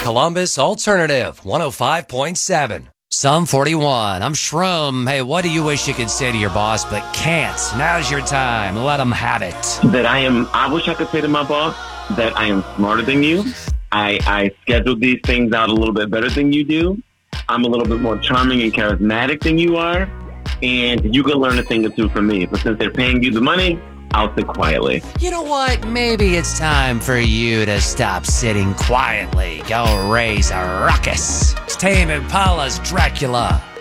Columbus Alternative 105.7. Sum 41. I'm Shrum. Hey, what do you wish you could say to your boss but can't? Now's your time. Let him have it. I wish I could say to my boss that I am smarter than you. I scheduled these things out a little bit better than you do. I'm a little bit more charming and charismatic than you are. And you can learn a thing or two from me. But since they're paying you the money, I'll sit quietly. You know what? Maybe it's time for you to stop sitting quietly. Go raise a ruckus. It's Tame Impala's Dracula.